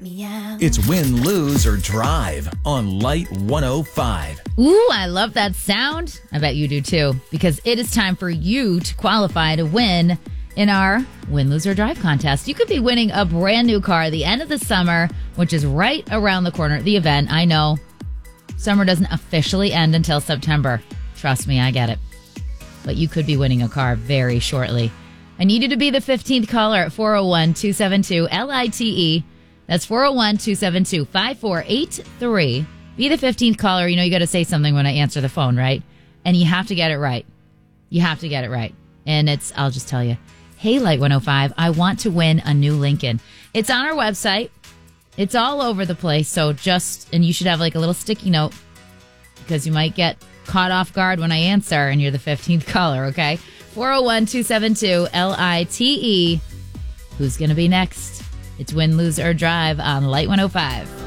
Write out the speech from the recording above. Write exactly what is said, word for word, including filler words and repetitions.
Meow. It's Win, Lose, or Drive on Light one oh five. Ooh, I love that sound. I bet you do too, because it is time for you to qualify to win in our Win, Lose, or Drive contest. You could be winning a brand new car at the end of the summer, which is right around the corner. The event, I know, summer doesn't officially end until September. Trust me, I get it. But you could be winning a car very shortly. I need you to be the fifteenth caller at four oh one, two seven two, L I T E. That's four oh one, two seven two, five four eight three. Be the fifteenth caller. You know, you got to say something when I answer the phone, right? And you have to get it right. You have to get it right. And it's, I'll just tell you, hey, Light one oh five, I want to win a new Lincoln. It's on our website. It's all over the place. So just, and you should have like a little sticky note because you might get caught off guard when I answer and you're the fifteenth caller, okay? four oh one, two seven two, L I T E. Who's going to be next? It's Win, Lose, or Drive on Light one oh five.